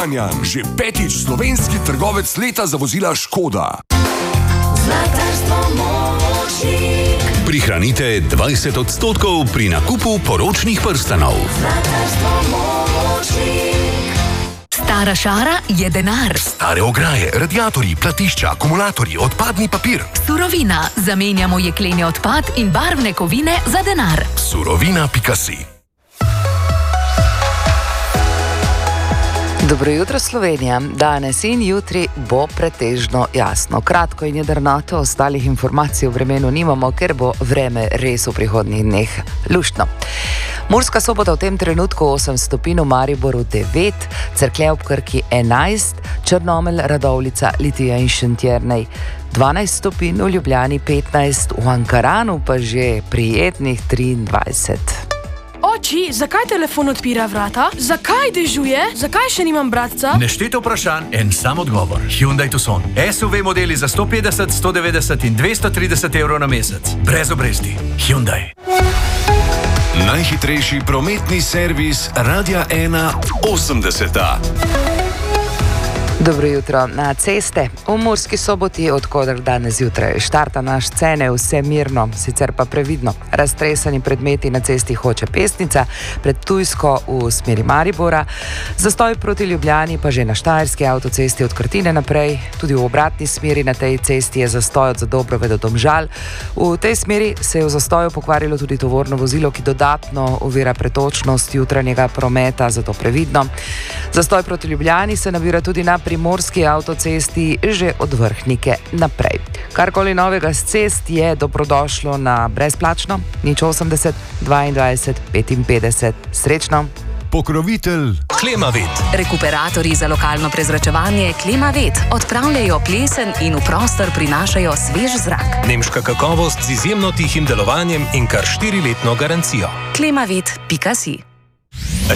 Kranjan, že 5. slovenski trgovec leta za vozila Škoda. Zlatarstvo Močnik. Prihranite 20% pri nakupu poročnih prstanov. Zlatarstvo Močnik. Stara šara je denar. Stare ograje, radiatorji, platišča, akumulatorji, odpadni papir. Surovina. Zamenjamo jekleni odpad in barvne kovine za denar. Surovina.si. Dobro jutro, Slovenija. Danes in jutri bo pretežno jasno. Kratko in jedrnato, ostalih informacij o vremenu nimamo, ker bo vreme res v prihodnjih dneh luštno. Murska Sobota v tem trenutku 8 stopinj, v Mariboru 9, Cerklje ob Krki 11, Črnomelj, Radovljica, Litija in Šentjernej 12 stopinj, v Ljubljani 15, v Ankaranu pa že prijetnih 23. Oči, zakaj telefon odpira vrata? Zakaj dežuje? Zakaj še nimam bratca? Nešteto vprašanj, en sam odgovor. Hyundai Tucson. SUV modeli za 150, 190 in 230 evrov na mesec. Brez obresti. Hyundai. Najhitrejši prometni servis Radia 1 80. Dobro jutro. Na ceste v Murski Soboti, odkudar danes zjutraj štarta naš Cene, vse mirno, sicer pa previdno. Raztresani predmeti na cesti Hoče Pesnica, pred Ptujsko v smeri Maribora, zastoj proti Ljubljani pa že na Štajerski avtocesti od Krtine naprej, tudi v obratni smeri na tej cesti je zastoj od Zadobrove do Domžal. V tej smeri se je v zastoju pokvarilo tudi tovorno vozilo, ki dodatno ovira pretočnost jutranjega prometa, zato previdno. Zastoj proti Ljubljani se nabira tudi na primorski avtocesti že od Vrhnike naprej. Karkoli novega z cest je dobrodošlo na brezplačno 080 22 55. Srečno! Pokrovitelj Klimavet. Rekuperatorji za lokalno prezračevanje Klimavet odpravljajo plesen in v prostor prinašajo svež zrak. Nemška kakovost z izjemno tihim delovanjem in kar 4-letno garancijo. Klimavet.si